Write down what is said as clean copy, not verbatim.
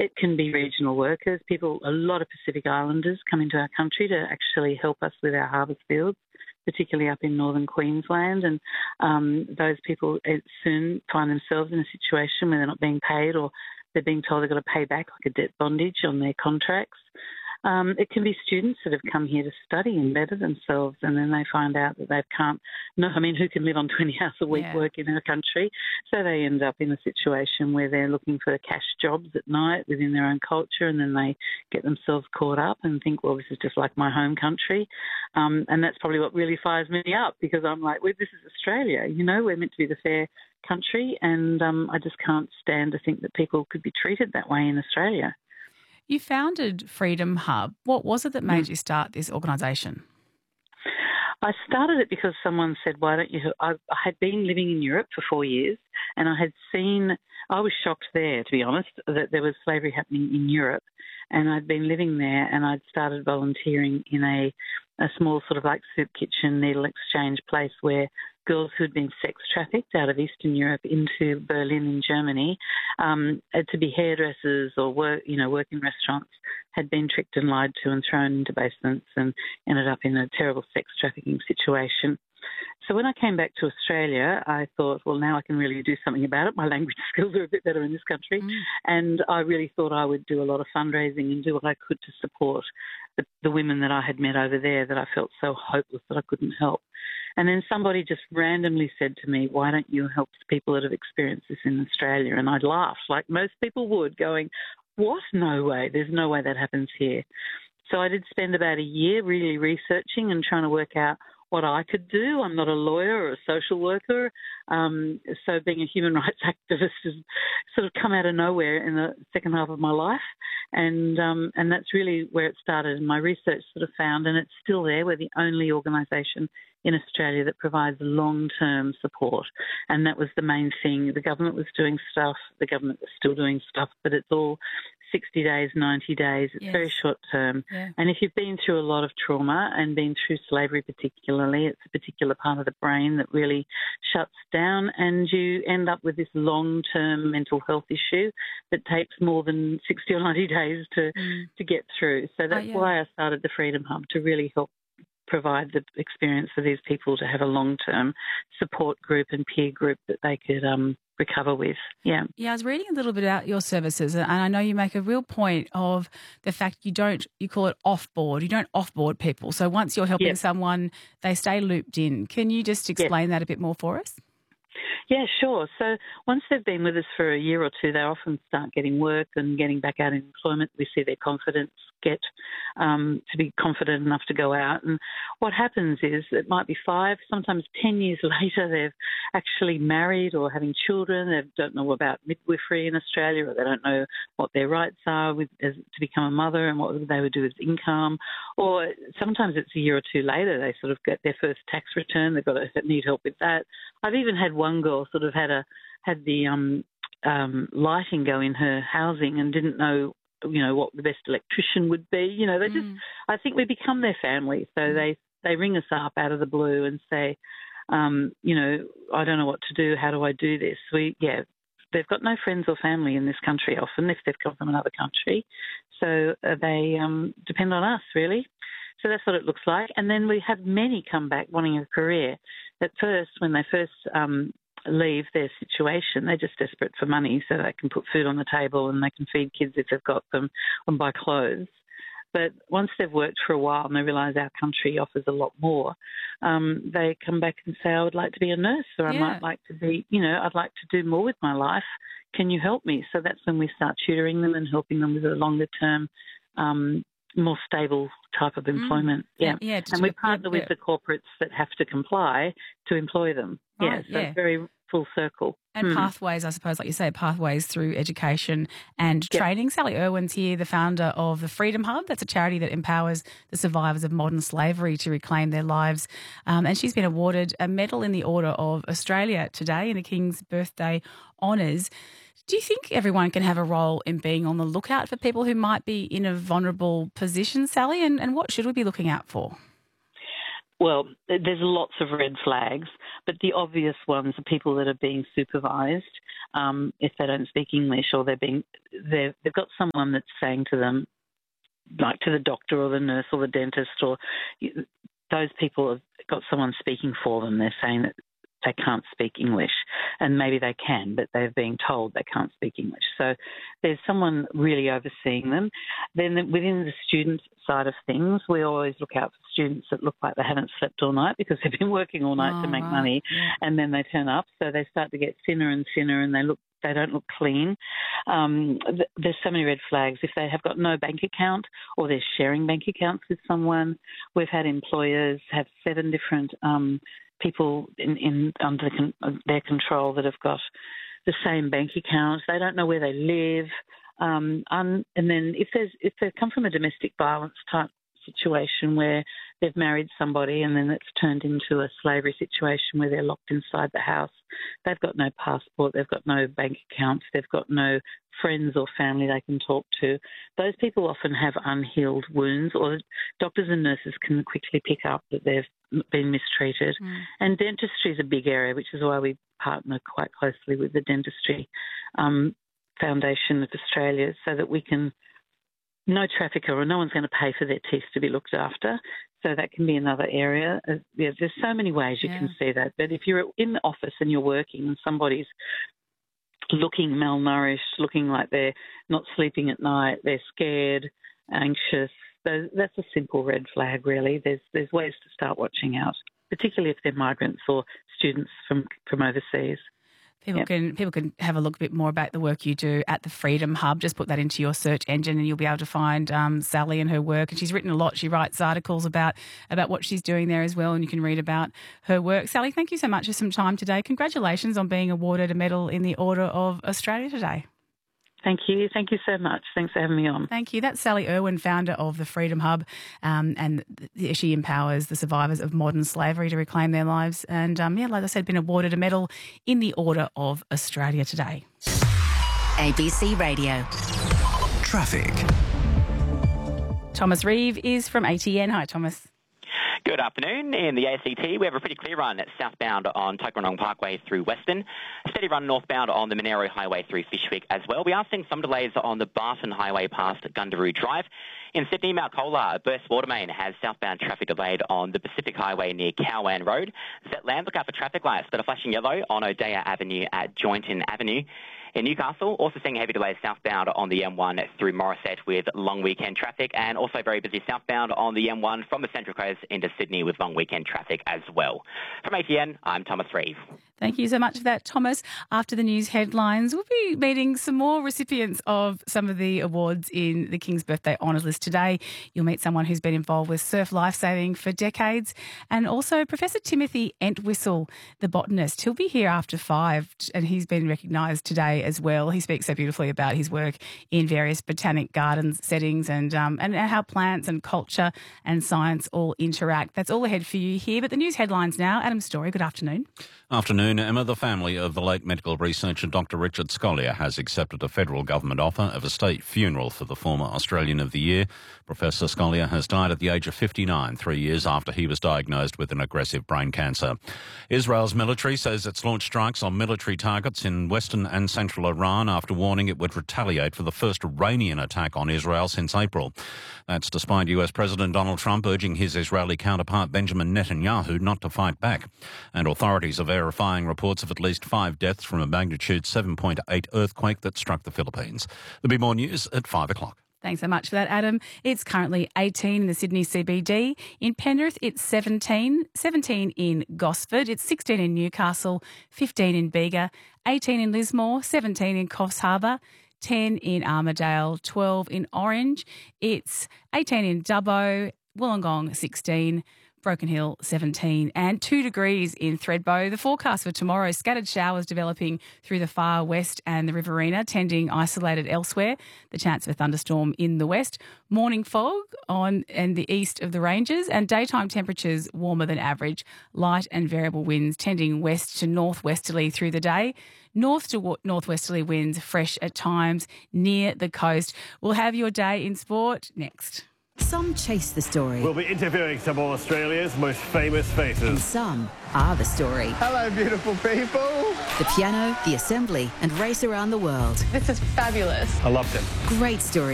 It can be regional workers. A lot of Pacific Islanders come into our country to actually help us with our harvest fields, particularly up in northern Queensland. And those people soon find themselves in a situation where they're not being paid, or they're being told they've got to pay back like a debt bondage on their contracts. It can be students that have come here to study and better themselves, and then they find out that they can't. No, I mean, who can live on 20 hours a week work in our country? So they end up in a situation where they're looking for cash jobs at night within their own culture, and then they get themselves caught up and think, well, this is just like my home country. And that's probably what really fires me up, because I'm like, well, this is Australia. You know, we're meant to be the fair country, and I just can't stand to think that people could be treated that way in Australia. You founded Freedom Hub. What was it that made you start this organisation? I started it because someone said, why don't you... I had been living in Europe for 4 years, and I was shocked there, to be honest, that there was slavery happening in Europe. And I'd been living there, and I'd started volunteering in a small sort of like soup kitchen, needle exchange place where girls who'd been sex trafficked out of Eastern Europe into Berlin in Germany to be hairdressers or work in restaurants had been tricked and lied to and thrown into basements and ended up in a terrible sex trafficking situation. So when I came back to Australia, I thought, well, now I can really do something about it. My language skills are a bit better in this country. And I really thought I would do a lot of fundraising and do what I could to support the women that I had met over there that I felt so hopeless that I couldn't help. And then somebody just randomly said to me, why don't you help people that have experienced this in Australia? And I'd laugh like most people would, going, what? No way. There's no way that happens here. So I did spend about a year really researching and trying to work out what I could do. I'm not a lawyer or a social worker, so being a human rights activist has sort of come out of nowhere in the second half of my life, and that's really where it started. And my research sort of found, and it's still there, we're the only organisation in Australia that provides long-term support, and that was the main thing. The government was doing stuff, the government was still doing stuff, but it's all 60 days, 90 days. It's very short term. Yeah. And if you've been through a lot of trauma and been through slavery particularly, it's a particular part of the brain that really shuts down, and you end up with this long-term mental health issue that takes more than 60 or 90 days to get through. So that's why I started the Freedom Hub, to really help provide the experience for these people to have a long-term support group and peer group that they could recover with. Yeah, I was reading a little bit about your services, and I know you make a real point of the fact you call it off-board. You don't off-board people. So once you're helping someone, they stay looped in. Can you just explain that a bit more for us? Yeah, sure. So once they've been with us for a year or two, they often start getting work and getting back out in employment. We see their confidence get to be confident enough to go out. And what happens is it might be 5, sometimes 10 years later, they've actually married or having children. They don't know about midwifery in Australia, or they don't know what their rights are to become a mother and what they would do with income. Or sometimes it's a year or two later, they sort of get their first tax return. They've got to need help with that. I've even had one girl sort of had the lighting go in her housing and didn't know what the best electrician would be. They just, I think we become their family. So they ring us up out of the blue and say, I don't know what to do. How do I do this? They've got no friends or family in this country often if they've come from another country. So they depend on us, really. So that's what it looks like. And then we have many come back wanting a career. At first, when they first leave their situation, they're just desperate for money so they can put food on the table and they can feed kids if they've got them and buy clothes. But once they've worked for a while and they realise our country offers a lot more, they come back and say, I would like to be a nurse, or I might like to be, I'd like to do more with my life. Can you help me? So that's when we start tutoring them and helping them with a longer term, more stable type of employment. And we partner with the corporates that have to comply to employ them. It's very full circle. And pathways, I suppose, like you say, pathways through education and training. Sally Irwin's here, the founder of the Freedom Hub. That's a charity that empowers the survivors of modern slavery to reclaim their lives. And she's been awarded a medal in the Order of Australia today in the King's Birthday Honours. Do you think everyone can have a role in being on the lookout for people who might be in a vulnerable position, Sally? And what should we be looking out for? Well, there's lots of red flags, but the obvious ones are people that are being supervised if they don't speak English, or they've got someone that's saying to them, like to the doctor or the nurse or the dentist, or those people have got someone speaking for them. They're saying that they can't speak English, and maybe they can, but they're being told they can't speak English. So there's someone really overseeing them. Then within the student side of things, we always look out for students that look like they haven't slept all night because they've been working all night to make money, and then they turn up. So they start to get thinner and thinner, and they don't look clean. There's so many red flags. If they have got no bank account, or they're sharing bank accounts with someone. We've had employers have 7 different people under their control that have got the same bank account. They don't know where they live. And then if they come from a domestic violence type situation where they've married somebody and then it's turned into a slavery situation where they're locked inside the house, they've got no passport, they've got no bank accounts, they've got no friends or family they can talk to. Those people often have unhealed wounds, or doctors and nurses can quickly pick up that they've been mistreated. And dentistry is a big area, which is why we partner quite closely with the Dentistry Foundation of Australia, so that we can no trafficker, or no one's going to pay for their teeth to be looked after. So that can be another area. There's so many ways you can see that. But if you're in the office and you're working and somebody's looking malnourished, looking like they're not sleeping at night, they're scared, anxious, that's a simple red flag, really. There's ways to start watching out, particularly if they're migrants or students from overseas. People can have a look a bit more about the work you do at the Freedom Hub. Just put that into your search engine and you'll be able to find Sally and her work. And she's written a lot. She writes articles about what she's doing there as well, and you can read about her work. Sally, thank you so much for some time today. Congratulations on being awarded a medal in the Order of Australia today. Thank you. Thank you so much. Thanks for having me on. Thank you. That's Sally Irwin, founder of the Freedom Hub, and she empowers the survivors of modern slavery to reclaim their lives. And, like I said, been awarded a medal in the Order of Australia today. ABC Radio. Traffic. Thomas Reeve is from ATN. Hi, Thomas. Good afternoon. In the ACT, we have a pretty clear run southbound on Tuggeranong Parkway through Western. A steady run northbound on the Monaro Highway through Fyshwick as well. We are seeing some delays on the Barton Highway past Gundaroo Drive. In Sydney, Mount Colah, a burst water main has southbound traffic delayed on the Pacific Highway near Cowan Road. Zetland, look out for traffic lights that are flashing yellow on Odeya Avenue at Joynton Avenue. In Newcastle, also seeing heavy delays southbound on the M1 through Morisset with long weekend traffic, and also very busy southbound on the M1 from the Central Coast into Sydney with long weekend traffic as well. From ATN, I'm Thomas Reeve. Thank you so much for that, Thomas. After the news headlines, we'll be meeting some more recipients of some of the awards in the King's Birthday Honours List today. You'll meet someone who's been involved with surf lifesaving for decades, and also Professor Timothy Entwistle, the botanist. He'll be here after 5, and he's been recognised today as well. He speaks so beautifully about his work in various botanic gardens settings and how plants and culture and science all interact. That's all ahead for you here. But the news headlines now. Adam Story, good afternoon. Afternoon, Emma. The family of the late medical researcher Dr. Richard Scolyer has accepted a federal government offer of a state funeral for the former Australian of the Year. Professor Scolyer has died at the age of 59, 3 years after he was diagnosed with an aggressive brain cancer. Israel's military says it's launched strikes on military targets in western and central Iran after warning it would retaliate for the first Iranian attack on Israel since April. That's despite US President Donald Trump urging his Israeli counterpart Benjamin Netanyahu not to fight back. And authorities are verifying reports of at least 5 deaths from a magnitude 7.8 earthquake that struck the Philippines. There'll be more news at 5 o'clock. Thanks so much for that, Adam. It's currently 18 in the Sydney CBD. In Penrith, it's 17 in Gosford, it's 16 in Newcastle, 15 in Bega, 18 in Lismore, 17 in Coffs Harbour, 10 in Armidale, 12 in Orange. It's 18 in Dubbo, Wollongong 16, Broken Hill 17 and 2 degrees in Thredbo. The forecast for tomorrow, scattered showers developing through the far west and the Riverina, tending isolated elsewhere. The chance of a thunderstorm in the west. Morning fog on and the east of the ranges, and daytime temperatures warmer than average. Light and variable winds tending west to northwesterly through the day. North to northwesterly winds fresh at times near the coast. We'll have your day in sport next. Some chase the story. We'll be interviewing some of Australia's most famous And faces. some are the story. Hello, beautiful people. The piano, the assembly, and race around the world. This is fabulous. I loved it. Great stories.